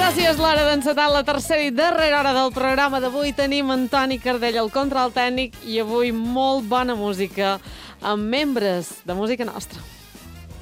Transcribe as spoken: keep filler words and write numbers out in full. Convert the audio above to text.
Gràcies, l'hora d'encetar la tercera i darrera hora del programa d'avui. Tenim Antoni Cardell al control tècnic i avui molt bona música amb membres de Música Nostra.